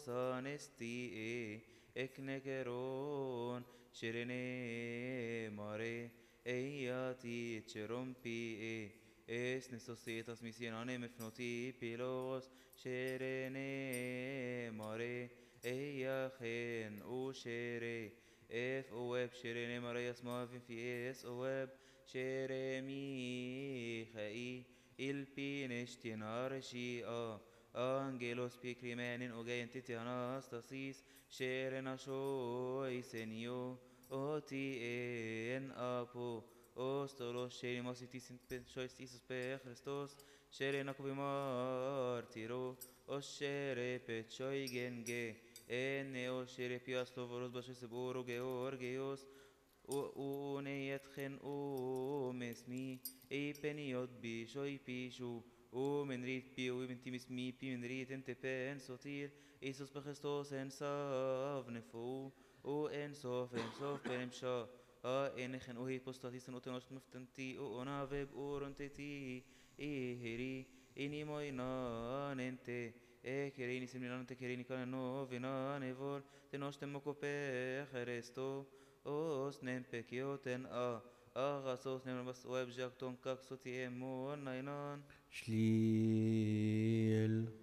Sanesti eknekeron şirene mare eyati çerompi es necesitas misionane mefnoti pilos şirene mare eyahen u şere ef web şirene mare yasma fi es web şeremi khai ilpineştinar şia Angelos piclimenin ogentiti anastasis sherena shoi senio oti en apo ostolos sherimos itis shois isus pe Christos sherena kubimartiro os shere pechoi genge ene o shere piastovoros bashes boro georgios ونيتخن مسمي اي بنيوت بي شوي بيشو ومن ريت بي ومن تيمس مي بي من ريت انت بين سوتير ايسوس بخستوس ان صاف نفو وان صوف بنمشا انخن وهي بوستاتيس نوتنوش مفتنتي ونافب اورنتتي هري اني موينان انت كريني سمينان انت كريني كان نو فينا نيفول تنوش تمكو بي خريستو os nem pekioten agasos nem bas web jakton kak soti emon nainan شليل